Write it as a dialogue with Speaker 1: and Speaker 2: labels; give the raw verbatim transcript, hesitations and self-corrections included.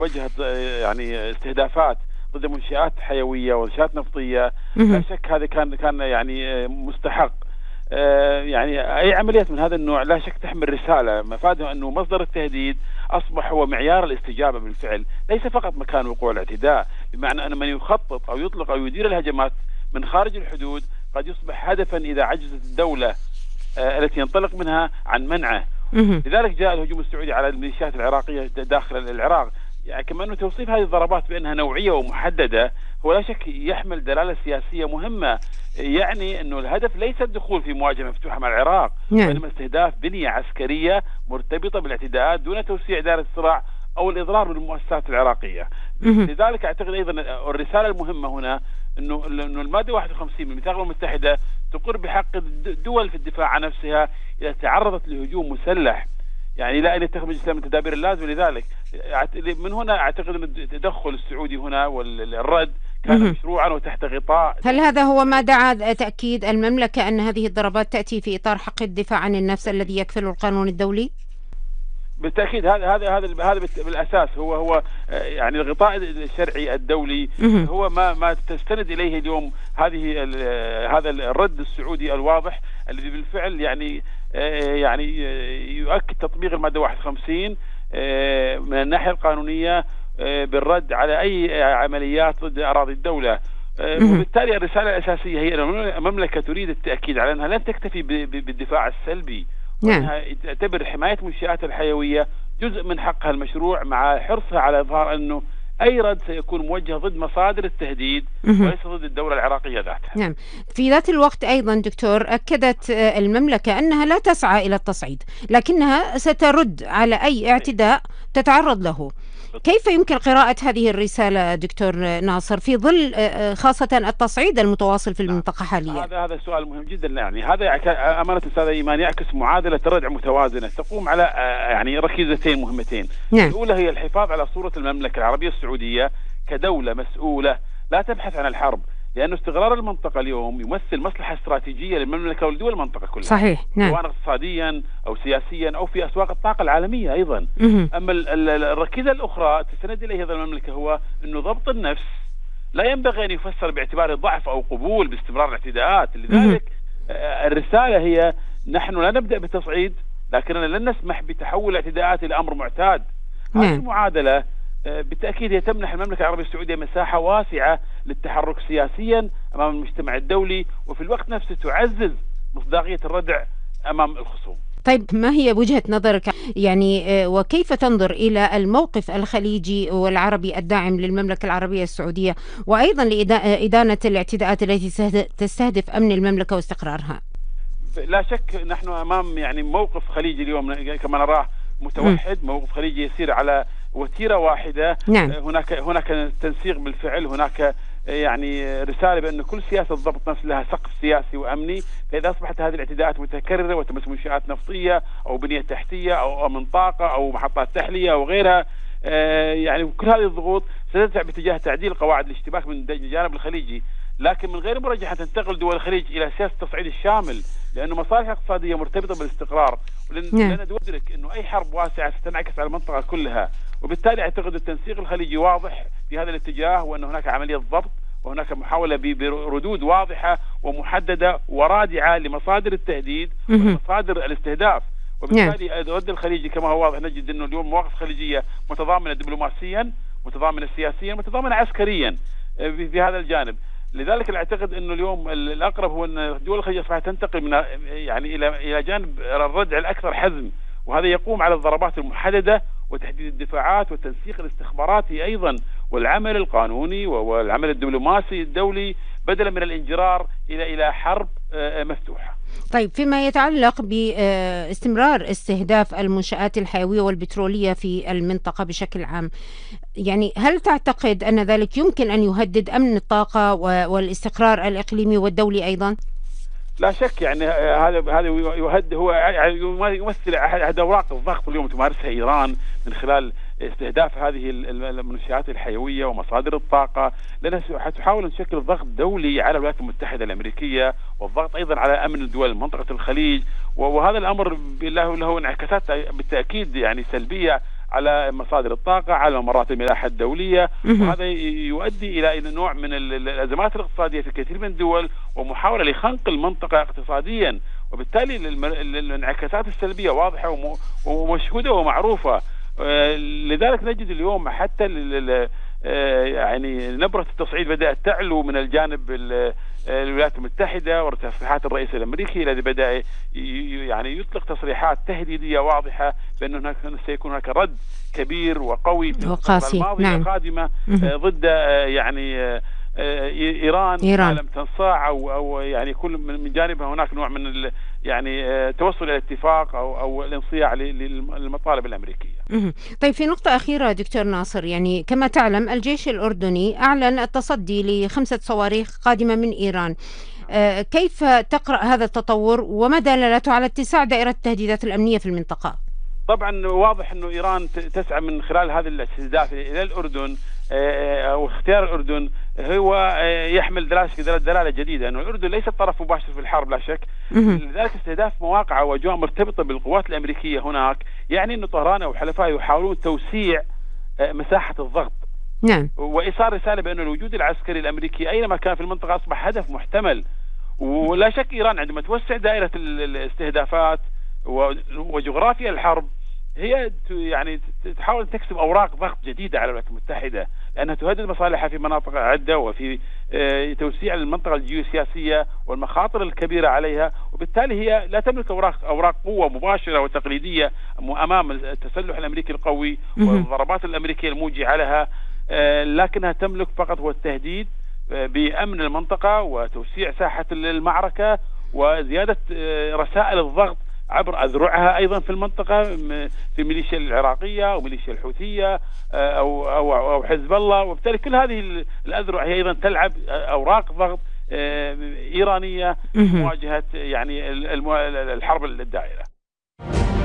Speaker 1: وجهت يعني استهدافات ضد منشآت حيوية ومنشآت نفطية، لا شك هذا كان كان يعني مستحق. يعني أي عمليات من هذا النوع لا شك تحمل رسالة مفادها أنه مصدر التهديد أصبح هو معيار الاستجابة بالفعل، ليس فقط مكان وقوع الاعتداء، بمعنى أن من يخطط أو يطلق أو يدير الهجمات من خارج الحدود قد يصبح هدفا إذا عجزت الدولة التي ينطلق منها عن منعه. لذلك جاء الهجوم السعودي على الميليشيات العراقية داخل العراق. يعني كما أنه توصيف هذه الضربات بأنها نوعية ومحددة هو لا شك يحمل دلالة سياسية مهمة، يعني أنه الهدف ليس الدخول في مواجهة مفتوحة مع العراق، وإنما استهداف بنية عسكرية مرتبطة بالاعتداءات دون توسيع دائرة الصراع أو الإضرار بالمؤسسات العراقية. لذلك أعتقد أيضا الرسالة المهمة هنا أنه أنه المادة واحد وخمسين من الميثاق المتحدة تقر بحق الدول في الدفاع عن نفسها إذا تعرضت لهجوم مسلح، يعني لا أن يتخذ الإسلام التدابير اللازمة. لذلك من هنا أعتقد أن التدخل السعودي هنا والرد كان مشروعا وتحت غطاء.
Speaker 2: هل هذا هو ما دعا تأكيد المملكة أن هذه الضربات تأتي في إطار حق الدفاع عن النفس الذي يكفله القانون الدولي؟
Speaker 1: بالتأكيد هذا هذا هذا هذا بالأساس هو هو يعني الغطاء الشرعي الدولي هو ما ما تستند إليه اليوم هذه هذا الرد السعودي الواضح الذي بالفعل يعني يعني يؤكد تطبيق المادة واحد وخمسين من الناحية القانونية بالرد على أي عمليات ضد أراضي الدولة. وبالتالي الرسالة الأساسية هي أن المملكة تريد التأكيد على أنها لن تكتفي بالدفاع السلبي، وأنها تعتبر حماية منشآت الحيوية جزء من حقها المشروع، مع حرصها على إظهار أنه أي رد سيكون موجه ضد مصادر التهديد وليس ضد الدولة العراقية ذاتها.
Speaker 2: نعم. في ذات الوقت أيضا دكتور أكدت المملكة أنها لا تسعى إلى التصعيد، لكنها سترد على أي اعتداء تتعرض له. كيف يمكن قراءة هذه الرسالة دكتور ناصر في ظل خاصة التصعيد المتواصل في المنطقة حاليا؟
Speaker 1: هذا هذا سؤال مهم جدا. يعني هذا أمانة أستاذ إيمان يعكس معادلة ردع متوازنة تقوم على يعني ركيزتين مهمتين. نعم. الأولى هي الحفاظ على صورة المملكة العربية السعودية كدولة مسؤولة لا تبحث عن الحرب، لأن استقرار المنطقة اليوم يمثل مصلحة استراتيجية للمملكة ولدول المنطقة كلها.
Speaker 2: صحيح. نعم.
Speaker 1: سواء اقتصاديا أو سياسيا أو في أسواق الطاقة العالمية أيضا.
Speaker 2: مه.
Speaker 1: أما الركيزة الأخرى تستند إليه هذا المملكة هو أنه ضبط النفس لا ينبغي أن يفسر باعتباره ضعف أو قبول باستمرار الاعتداءات. لذلك الرسالة هي نحن لا نبدأ بالتصعيد، لكننا لن نسمح بتحول الاعتداءات إلى أمر معتاد.
Speaker 2: نعم.
Speaker 1: هذه المعادلة بالتأكيد هي تمنح المملكة العربية السعودية مساحة واسعة للتحرك سياسيا أمام المجتمع الدولي، وفي الوقت نفسه تعزز مصداقية الردع أمام الخصوم.
Speaker 2: طيب، ما هي وجهة نظرك يعني وكيف تنظر إلى الموقف الخليجي والعربي الداعم للمملكة العربية السعودية، وأيضا لإدانة الاعتداءات التي تستهدف أمن المملكة واستقرارها؟
Speaker 1: لا شك نحن أمام يعني موقف خليجي اليوم كما نراه متوحد، موقف خليجي يسير على وتيرة واحدة.
Speaker 2: نعم.
Speaker 1: هناك هناك تنسيق بالفعل، هناك يعني رسالة بأن كل سياسة ضبط نفس لها سقف سياسي وأمني، فإذا أصبحت هذه الاعتداءات متكررة وتمس منشآت نفطية أو بنية تحتية أو من طاقة أو محطات تحلية أو غيرها، يعني كل هذه الضغوط ستدفع باتجاه تعديل قواعد الاشتباك من الجانب الخليجي، لكن من غير مرجح تنتقل دول الخليج إلى سياسة التصعيد الشامل، لأنه مصالح اقتصادية مرتبطة بالاستقرار، ولن ندرك أنه أي حرب واسعة ستنعكس على المنطقة كلها. وبالتالي أعتقد التنسيق الخليجي واضح في هذا الاتجاه، وأن هناك عملية ضبط وهناك محاولة بردود واضحة ومحددة ورادعة لمصادر التهديد ومصادر الاستهداف. وبالتالي الرد الخليجي كما هو واضح نجد أنه اليوم مواقف خليجية متضامنة دبلوماسيا، متضامنة سياسيا، متضامنة عسكريا في هذا الجانب. لذلك أعتقد أنه اليوم الأقرب هو أن دول الخليج أصبحت تنتقل من يعني إلى إلى جانب الردع الأكثر حزم، وهذا يقوم على الضربات المحددة وتحديد الدفاعات والتنسيق الاستخباراتي أيضا والعمل القانوني والعمل الدبلوماسي الدولي، بدلا من الانجرار إلى إلى حرب مفتوحة.
Speaker 2: طيب، فيما يتعلق باستمرار استهداف المنشآت الحيوية والبترولية في المنطقة بشكل عام، يعني هل تعتقد أن ذلك يمكن أن يهدد أمن الطاقة والاستقرار الإقليمي والدولي أيضا؟
Speaker 1: لا شك، يعني هذا هذا يهد هو يمثل أحد أوراق الضغط اليوم تمارسها إيران من خلال استهداف هذه المنشآت الحيوية ومصادر الطاقة، لأنها تحاول أن تشكل ضغط دولي على الولايات المتحدة الأمريكية، والضغط أيضا على أمن الدول منطقة الخليج. وهذا الأمر له له انعكاسات بالتأكيد يعني سلبية على مصادر الطاقة، على ممرات الملاحة الدولية، وهذا يؤدي إلى نوع من الأزمات الاقتصادية في كثير من الدول ومحاولة لخنق المنطقة اقتصاديا، وبالتالي الانعكاسات السلبية واضحة ومشهودة ومعروفة. لذلك نجد اليوم حتى يعني نبرة التصعيد بدأت تعلو من الجانب الولايات المتحدة وتصريحات الرئيس الأمريكي الذي بدأ يعني يطلق تصريحات تهديدية واضحة بأن هناك سيكون هناك رد كبير وقوي في الفترة الماضية نعم. القادمة ضد يعني إيران, إيران. لم تنصاع أو, أو يعني كل من جانبها هناك نوع من يعني توصل إلى اتفاق أو, أو الانصياع للمطالب الأمريكية.
Speaker 2: طيب في نقطة أخيرة دكتور ناصر، يعني كما تعلم الجيش الأردني أعلن التصدي لخمسة صواريخ قادمة من إيران. آه كيف تقرأ هذا التطور وما دلالته على اتساع دائرة التهديدات الأمنية في المنطقة؟
Speaker 1: طبعا واضح أنه إيران تسعى من خلال هذه الاستهداف إلى الأردن أو اختيار الأردن هو يحمل دلالة دلالة جديدة أنه الأردن ليس طرف مباشر في الحرب لا شك. لذلك استهداف مواقع وأجواء مرتبطة بالقوات الأمريكية هناك يعني أن طهران أو حلفائه يحاولون توسيع مساحة الضغط
Speaker 2: نعم.
Speaker 1: وإيصال رسالة بأن الوجود العسكري الأمريكي أينما كان في المنطقة أصبح هدف محتمل. ولا شك إيران عندما توسع دائرة الاستهدافات وجغرافيا الحرب هي يعني تحاول تكسب أوراق ضغط جديدة على الولايات المتحدة لأنها تهدد مصالحها في مناطق عدة وفي توسيع المنطقة الجيوسياسية والمخاطر الكبيرة عليها، وبالتالي هي لا تملك أوراق أوراق قوة مباشرة وتقليدية أمام التسلح الأمريكي القوي والضربات الأمريكية الموجعة لها، لكنها تملك فقط هو التهديد بأمن المنطقة وتوسيع ساحة المعركة وزيادة رسائل الضغط عبر أذرعها أيضا في المنطقة في ميليشيا العراقية أو ميليشيا الحوثية أو أو أو حزب الله، وبالتالي كل هذه الأذرع هي أيضا تلعب أوراق ضغط إيرانية في مواجهة يعني الحرب الدائرة.